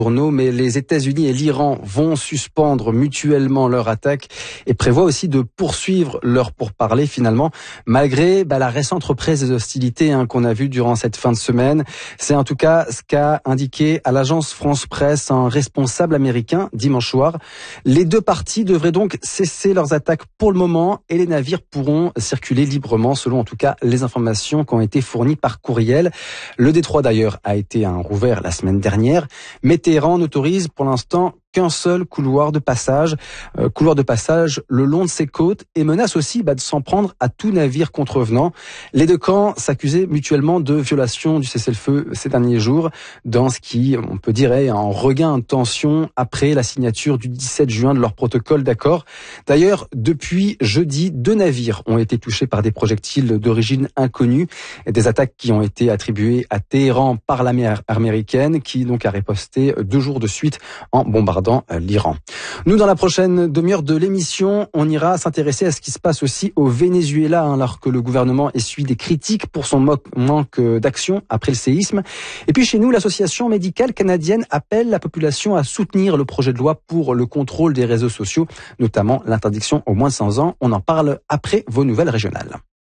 Mais les États-Unis et l'Iran vont suspendre mutuellement leur attaque et prévoient aussi de poursuivre leur pourparlers finalement, malgré la récente reprise des hostilités qu'on a vues durant cette fin de semaine. C'est en tout cas ce qu'a indiqué à l'agence France Presse un responsable américain dimanche soir. Les deux parties devraient donc cesser leurs attaques pour le moment et les navires pourront circuler librement selon en tout cas les informations qui ont été fournies par courriel. Le détroit d'ailleurs a été rouvert la semaine dernière, mais Téhéran n'autorise pour l'instant qu'un seul couloir de passage le long de ses côtes et menace aussi de s'en prendre à tout navire contrevenant. Les deux camps s'accusaient mutuellement de violation du cessez-le-feu ces derniers jours, dans ce qui, on peut dire, est un regain de tension après la signature du 17 juin de leur protocole d'accord. D'ailleurs, depuis jeudi, 2 navires ont été touchés par des projectiles d'origine inconnue, et des attaques qui ont été attribuées à Téhéran par l'armée américaine, qui donc a riposté 2 jours de suite en bombardant l'Iran. Nous, dans la prochaine demi-heure de l'émission, on ira s'intéresser à ce qui se passe aussi au Venezuela, alors que le gouvernement essuie des critiques pour son manque d'action après le séisme. Et puis chez nous, l'association médicale canadienne appelle la population à soutenir le projet de loi pour le contrôle des réseaux sociaux, notamment l'interdiction aux moins de 100 ans. On en parle après vos nouvelles régionales.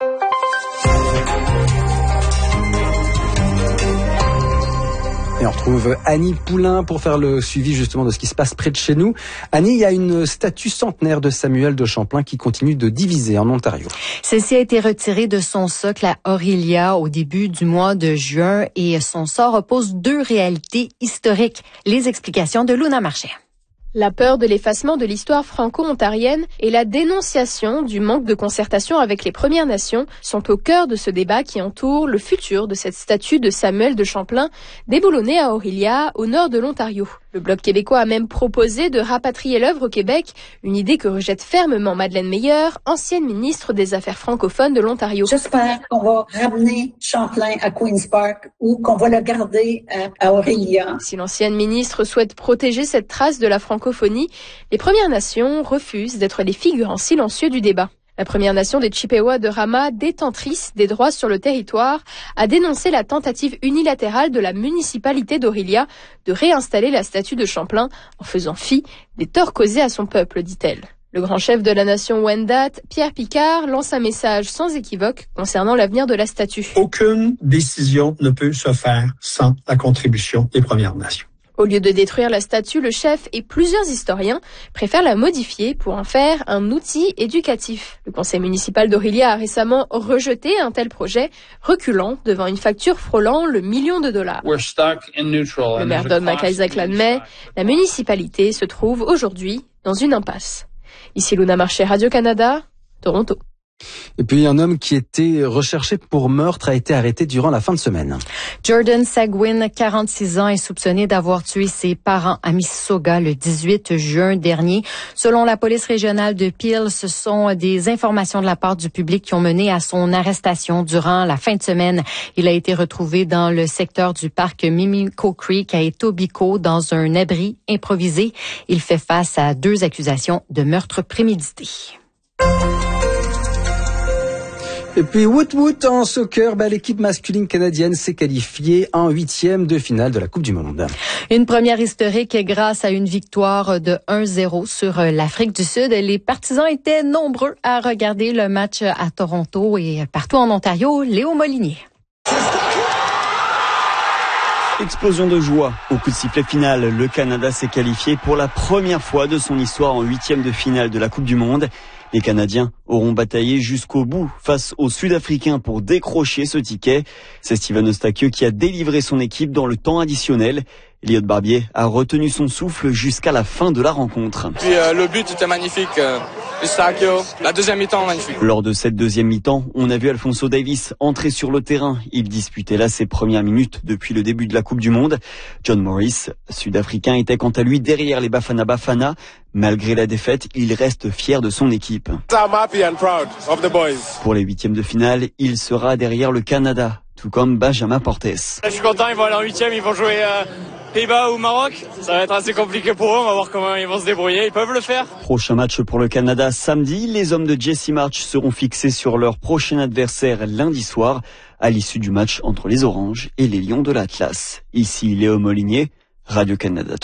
Et on retrouve Annie Poulain pour faire le suivi justement de ce qui se passe près de chez nous. Annie, il y a une statue centenaire de Samuel de Champlain qui continue de diviser en Ontario. Celle-ci a été retirée de son socle à Orillia au début du mois de juin et son sort oppose 2 réalités historiques. Les explications de Luna Marchais. La peur de l'effacement de l'histoire franco-ontarienne et la dénonciation du manque de concertation avec les Premières Nations sont au cœur de ce débat qui entoure le futur de cette statue de Samuel de Champlain déboulonnée à Orillia, au nord de l'Ontario. Le Bloc québécois a même proposé de rapatrier l'œuvre au Québec, une idée que rejette fermement Madeleine Meyer, ancienne ministre des Affaires francophones de l'Ontario. J'espère qu'on va ramener Champlain à Queen's Park ou qu'on va le garder à Orillia. Si l'ancienne ministre souhaite protéger cette trace de la francophonie, les Premières Nations refusent d'être les figurants silencieux du débat. La Première Nation des Chippewas de Rama, détentrice des droits sur le territoire, a dénoncé la tentative unilatérale de la municipalité d'Orillia de réinstaller la statue de Champlain en faisant fi des torts causés à son peuple, dit-elle. Le grand chef de la nation Wendat, Pierre Picard, lance un message sans équivoque concernant l'avenir de la statue. Aucune décision ne peut se faire sans la contribution des Premières Nations. Au lieu de détruire la statue, le chef et plusieurs historiens préfèrent la modifier pour en faire un outil éducatif. Le conseil municipal d'Orillia a récemment rejeté un tel projet, reculant devant une facture frôlant le $1 million. Le maire Don McIsaac l'admet, la municipalité se trouve aujourd'hui dans une impasse. Ici Luna Marchais, Radio-Canada, Toronto. Et puis un homme qui était recherché pour meurtre a été arrêté durant la fin de semaine. Jordan Sagwin, 46 ans, est soupçonné d'avoir tué ses parents à Mississauga le 18 juin dernier. Selon la police régionale de Peel, ce sont des informations de la part du public qui ont mené à son arrestation durant la fin de semaine. Il a été retrouvé dans le secteur du parc Mimico Creek à Etobicoke dans un abri improvisé. Il fait face à 2 accusations de meurtre prémédité. Et puis woot en soccer, l'équipe masculine canadienne s'est qualifiée en 8e de finale de la Coupe du Monde. Une première historique grâce à une victoire de 1-0 sur l'Afrique du Sud. Les partisans étaient nombreux à regarder le match à Toronto et partout en Ontario. Léo Molinier. Explosion de joie. Au coup de sifflet final, le Canada s'est qualifié pour la première fois de son histoire en 8e de finale de la Coupe du Monde. Les Canadiens auront bataillé jusqu'au bout face aux Sud-Africains pour décrocher ce ticket. C'est Steven Eustachieux qui a délivré son équipe dans le temps additionnel. Elliot Barbier a retenu son souffle jusqu'à la fin de la rencontre. Puis le but était magnifique. Eustachieux, la deuxième mi-temps magnifique. Lors de cette deuxième mi-temps, on a vu Alphonso Davies entrer sur le terrain. Il disputait là ses premières minutes depuis le début de la Coupe du Monde. John Morris, sud-africain, était quant à lui derrière les Bafana Bafana. Malgré la défaite, il reste fier de son équipe. Pour les 8e de finale, il sera derrière le Canada, tout comme Benjamin Portes. Je suis content, ils vont aller en 8e, ils vont jouer Pays-Bas ou Maroc. Ça va être assez compliqué pour eux, on va voir comment ils vont se débrouiller, ils peuvent le faire. Prochain match pour le Canada samedi, les hommes de Jesse March seront fixés sur leur prochain adversaire lundi soir, à l'issue du match entre les Oranges et les Lions de l'Atlas. Ici Léo Molinier, Radio-Canada.